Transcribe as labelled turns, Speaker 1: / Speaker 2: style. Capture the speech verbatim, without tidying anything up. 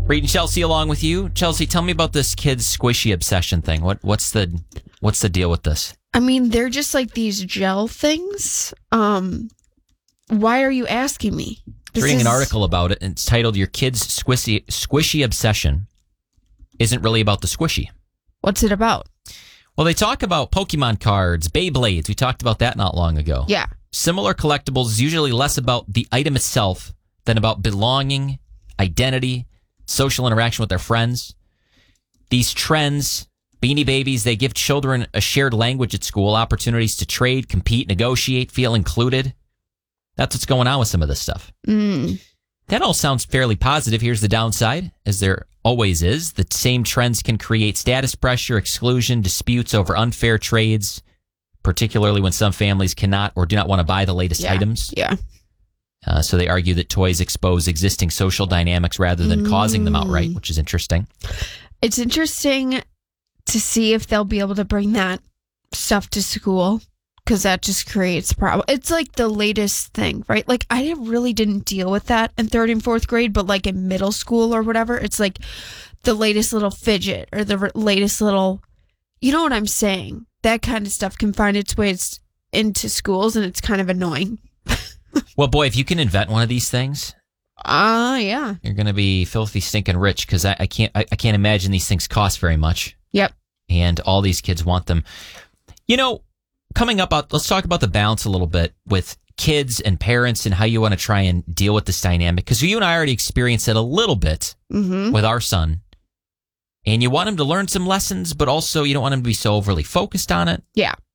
Speaker 1: Reed and Chelsea along with you. Chelsea, tell me about this kid's squishy obsession thing. What what's the what's the deal with this?
Speaker 2: I mean, they're just like these gel things. Um, why are you asking me?
Speaker 1: This reading is... an article about it, and it's titled "Your Kid's Squishy Squishy Obsession Isn't Really About the Squishy."
Speaker 2: What's it about?
Speaker 1: Well, they talk about Pokemon cards, Beyblades. We talked about that not long ago.
Speaker 2: Yeah.
Speaker 1: Similar collectibles is usually less about the item itself than about belonging, identity, social interaction with their friends. These trends, Beanie Babies, they give children a shared language at school, opportunities to trade, compete, negotiate, feel included. That's what's going on with some of this stuff.
Speaker 2: Mm.
Speaker 1: That all sounds fairly positive. Here's the downside, as there always is. The same trends can create status pressure, exclusion, disputes over unfair trades, particularly when some families cannot or do not want to buy the latest
Speaker 2: yeah.
Speaker 1: items.
Speaker 2: Yeah.
Speaker 1: Uh, so they argue that toys expose existing social dynamics rather than mm. causing them outright, which is interesting.
Speaker 2: It's interesting to see if they'll be able to bring that stuff to school, because that just creates a problem. It's like the latest thing, right? Like, I didn't, really didn't deal with that in third and fourth grade, but like in middle school or whatever, it's like the latest little fidget or the r- latest little, you know what I'm saying? That kind of stuff can find its way into schools, and it's kind of annoying.
Speaker 1: Well, boy, if you can invent one of these things,
Speaker 2: ah, uh, yeah,
Speaker 1: you're going to be filthy stinking rich, because I, I can't, I, I can't imagine these things cost very much.
Speaker 2: Yep.
Speaker 1: And all these kids want them. You know, coming up, let's talk about the balance a little bit with kids and parents and how you want to try and deal with this dynamic, because you and I already experienced it a little bit
Speaker 2: mm-hmm.
Speaker 1: with our son. And you want him to learn some lessons, but also you don't want him to be so overly focused on it.
Speaker 2: Yeah.